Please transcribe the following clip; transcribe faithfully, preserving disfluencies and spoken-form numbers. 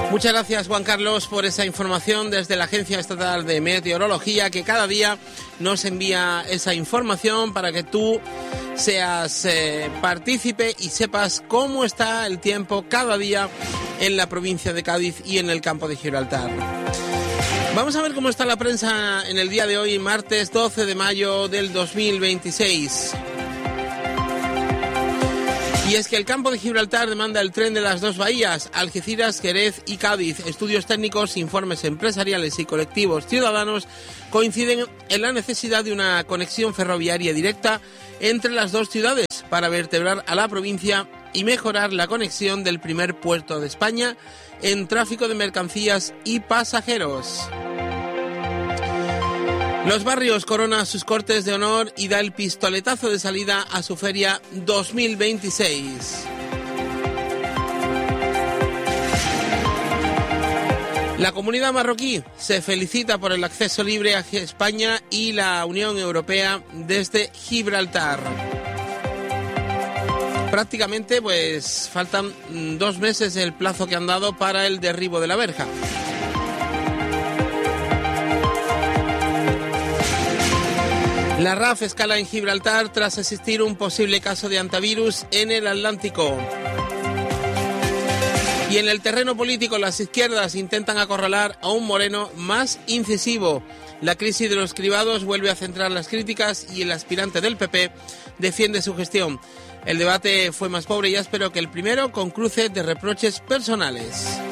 Muchas gracias, Juan Carlos, por esa información desde la Agencia Estatal de Meteorología, que cada día nos envía esa información para que tú seas eh, partícipe y sepas cómo está el tiempo cada día en la provincia de Cádiz y en el campo de Gibraltar. Vamos a ver cómo está la prensa en el día de hoy, martes doce de mayo del dos mil veintiséis. Y es que el campo de Gibraltar demanda el tren de las dos bahías, Algeciras, Jerez y Cádiz. Estudios técnicos, informes empresariales y colectivos ciudadanos coinciden en la necesidad de una conexión ferroviaria directa entre las dos ciudades para vertebrar a la provincia y mejorar la conexión del primer puerto de España en tráfico de mercancías y pasajeros. Los Barrios corona sus cortes de honor y da el pistoletazo de salida a su feria dos mil veintiséis. La comunidad marroquí se felicita por el acceso libre a España y la Unión Europea desde Gibraltar. Prácticamente, pues, faltan dos meses el plazo que han dado para el derribo de la verja. La R A F escala en Gibraltar tras existir un posible caso de antivirus en el Atlántico. Y en el terreno político, las izquierdas intentan acorralar a un Moreno más incisivo. La crisis de los cribados vuelve a centrar las críticas y el aspirante del P P defiende su gestión. El debate fue más pobre y áspero que el primero, con cruce de reproches personales.